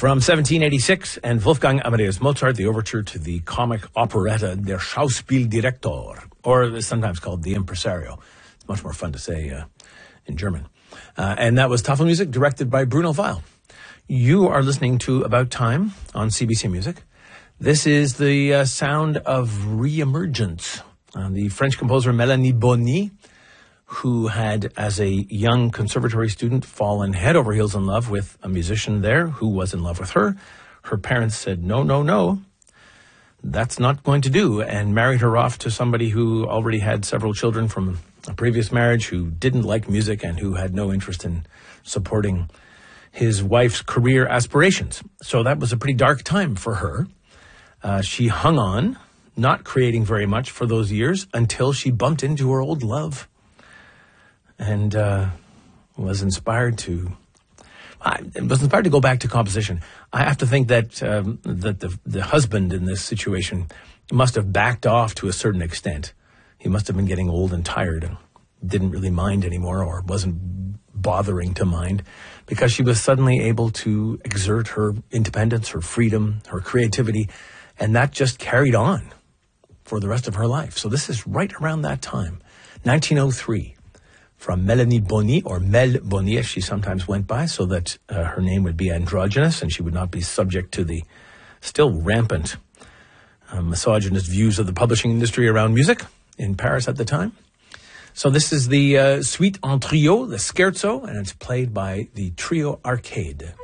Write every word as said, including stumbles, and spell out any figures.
From seventeen eighty-six, and Wolfgang Amadeus Mozart, the overture to the comic operetta Der Schauspieldirektor, or sometimes called The Impresario. It's much more fun to say uh, in German. Uh, and that was Tafelmusik, directed by Bruno Weil. You are listening to About Time on C B C Music. This is the uh, sound of Reemergence. Uh, the French composer Mélanie Bonny, who had, as a young conservatory student, fallen head over heels in love with a musician there who was in love with her. Her parents said, no, no, no, that's not going to do, and married her off to somebody who already had several children from a previous marriage, who didn't like music and who had no interest in supporting his wife's career aspirations. So that was a pretty dark time for her. Uh, she hung on, not creating very much for those years, until she bumped into her old love. And uh, was inspired to, I was inspired to go back to composition. I have to think that um, that the the husband in this situation must have backed off to a certain extent. He must have been getting old and tired and didn't really mind anymore, or wasn't bothering to mind, because she was suddenly able to exert her independence, her freedom, her creativity, and that just carried on for the rest of her life. So this is right around that time, nineteen oh three. From Mélanie Bonny, or Mel Bonny, as she sometimes went by, so that uh, her name would be androgynous and she would not be subject to the still rampant uh, misogynist views of the publishing industry around music in Paris at the time. So this is the uh, Suite en Trio, the Scherzo, and it's played by the Trio Arcade.